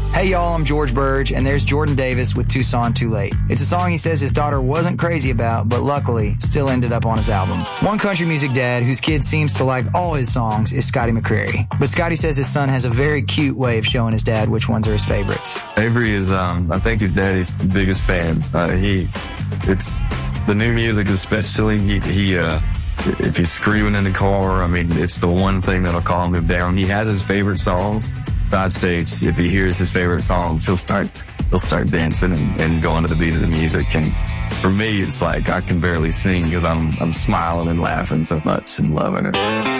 Hey y'all, I'm George Burge, and there's Jordan Davis with Tucson Too Late. It's a song he says his daughter wasn't crazy about, but luckily still ended up on his album. One country music dad whose kid seems to like all his songs is Scotty McCreery. But Scotty says his son has a very cute way of showing his dad which ones are his favorites. Avery is, I think his daddy's biggest fan. It's the new music especially, if he's screaming in the car, I mean, it's the one thing that'll calm him down. He has his favorite songs. God states if he hears his favorite songs, he'll start dancing and going to the beat of the music. And for me, it's like I can barely sing because I'm smiling and laughing so much and loving it.